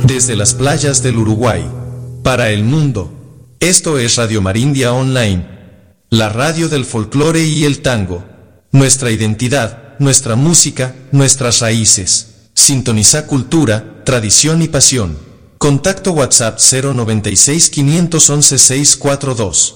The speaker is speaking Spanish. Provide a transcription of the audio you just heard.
Desde las playas del Uruguay, para el mundo, esto es Radio Marindia Online, la radio del folclore y el tango. Nuestra identidad, nuestra música, nuestras raíces. Sintoniza cultura, tradición y pasión. Contacto WhatsApp 096 511 642.